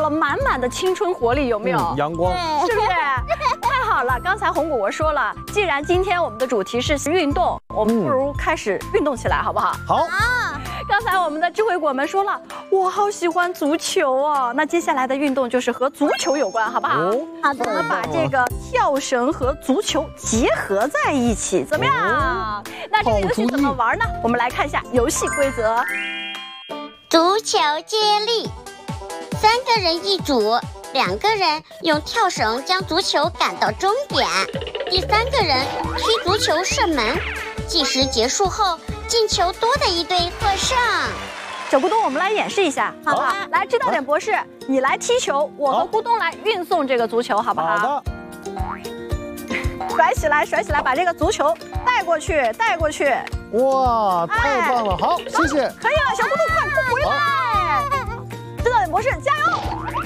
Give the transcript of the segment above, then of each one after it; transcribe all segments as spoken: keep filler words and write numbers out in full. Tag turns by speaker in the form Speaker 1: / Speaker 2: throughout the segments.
Speaker 1: 了满满的青春活力，有没有？
Speaker 2: 嗯、阳光，
Speaker 1: 是不是？太好了！刚才红果果说了，既然今天我们的主题是运动，我们不如开始运动起来，好不好？
Speaker 2: 好。
Speaker 1: 刚才我们的智慧果们说了，我好喜欢足球哦。那接下来的运动就是和足球有关，好不好？
Speaker 3: 好的。
Speaker 1: 我们把这个跳绳和足球结合在一起，怎么样？哦、那这个游戏怎么玩呢？我们来看一下游戏规则。
Speaker 3: 足球接力，三个人一组，两个人用跳绳将足球赶到终点，第三个人踢足球射门，计时结束后，进球多的一队获胜。
Speaker 1: 小咕咚，我们来演示一下，好不好？来，知道点博士，你来踢球，我和咕咚来运送这个足球，好不好？
Speaker 2: 好的。
Speaker 1: 甩起来，甩起来，把这个足球带过去，带过去。
Speaker 2: 哇，太棒了！好，谢谢。
Speaker 1: 可以了，小咕咚，快快回来！知道点博士，加油！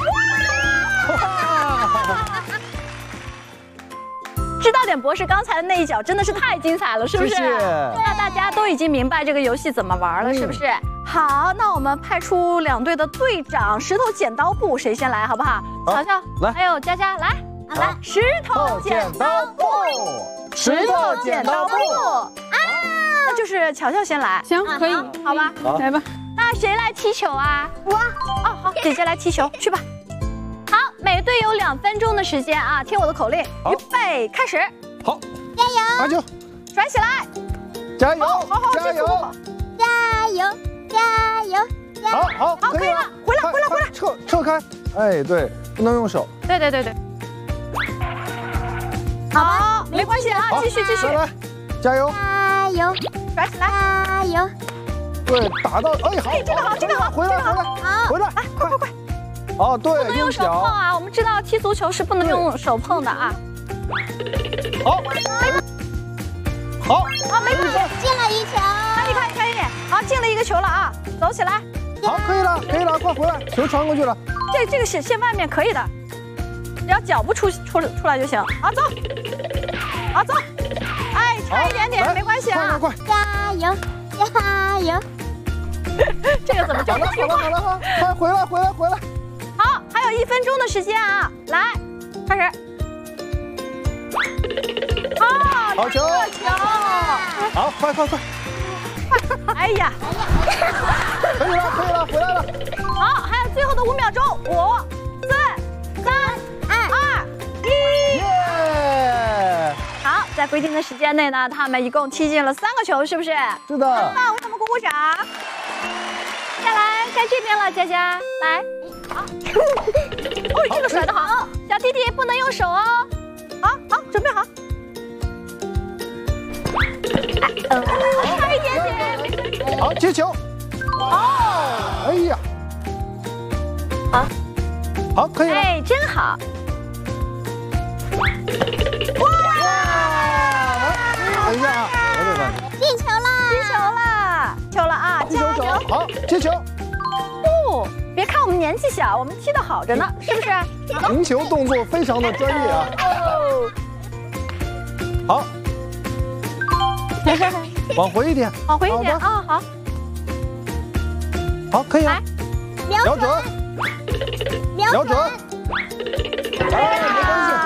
Speaker 1: 哇！知道点博士刚才的那一脚真的是太精彩了，是不是？
Speaker 2: 谢谢。
Speaker 1: 那大家都已经明白这个游戏怎么玩了，是不是？好，那我们派出两队的队长，石头剪刀布，谁先来，好不好？乔乔，
Speaker 2: 来，
Speaker 1: 还有佳佳，来，来，石头剪刀布，石头剪刀布，啊，那就是乔乔先来，
Speaker 4: 行，可以，
Speaker 1: 好吧，
Speaker 4: 来吧。
Speaker 1: 那谁来踢球啊？我。哦，好，姐姐来踢球，去吧。好，每队有两分钟的时间啊，听我的口令，预备，开始。
Speaker 2: 好，
Speaker 3: 加油！
Speaker 2: 加油！
Speaker 1: 甩起来！
Speaker 2: 加油！
Speaker 1: 好好，
Speaker 2: 加油！
Speaker 3: 加油！加油！
Speaker 2: 好好，
Speaker 1: 好，可以了，回来，回来，回来，
Speaker 2: 撤撤开！哎，对，不能用手。
Speaker 1: 对对对对。好，没关系啊，继续继续。
Speaker 2: 来，加油！
Speaker 3: 加油！
Speaker 1: 甩起来！
Speaker 3: 加油！
Speaker 2: 对，打到，哎，好，
Speaker 1: 这个好，这个好，
Speaker 2: 回来，回来，
Speaker 1: 好，
Speaker 2: 回来，
Speaker 1: 来，快快快！
Speaker 2: 哦，对，
Speaker 1: 不能用手碰啊，我们知道踢足球是不能用手碰的啊。
Speaker 2: 好，好，
Speaker 1: 好，没关系，
Speaker 3: 进了一球，
Speaker 1: 可以可以可以，好，进了一个球了啊，走起来。
Speaker 2: 好，可以了，可以了，快回来，球传过去了。
Speaker 1: 这这个是线外面可以的，只要脚不出出出来就行。好，走，好走，哎，差一点点，没关系啊。
Speaker 2: 快快快！
Speaker 3: 加油！加油！
Speaker 1: 这个怎么叫？
Speaker 2: 好了好了好了好，快回来回来回来！
Speaker 1: 好，还有一分钟的时间啊，来，开始。好，
Speaker 2: 好球！
Speaker 1: 球！
Speaker 2: 好，快快快！
Speaker 1: 哎呀，
Speaker 2: 可以了可以了，回来了。
Speaker 1: 好，还有最后的五秒钟，五、四、三、二、一。
Speaker 2: 耶！
Speaker 1: 好，在规定的时间内呢，他们一共踢进了三个球，是不是？
Speaker 2: 是的。
Speaker 1: 很棒，为他们鼓鼓掌。再来，该这边了，佳佳，来。好。哦，这个甩得好，小弟弟不能用手哦。好，好，准备好。嗯，差一点点。
Speaker 2: 好，接球。
Speaker 1: 哦。
Speaker 2: 哎呀。
Speaker 1: 好。
Speaker 2: 好，可以了。
Speaker 1: 哎，真好。哇！
Speaker 2: 等一下啊，我这个。
Speaker 3: 进球啦！
Speaker 1: 进球了，球了啊！
Speaker 2: 踢球手，好，接球。
Speaker 1: 哦，别看我们年纪小，我们踢得好着呢，是不是？
Speaker 2: 停球动作非常的专业啊。
Speaker 1: 哦。
Speaker 2: 好。往回一点，
Speaker 1: 往回一点啊，好。
Speaker 2: 好，可以了。
Speaker 3: 瞄准，
Speaker 2: 瞄准。哎，没关系。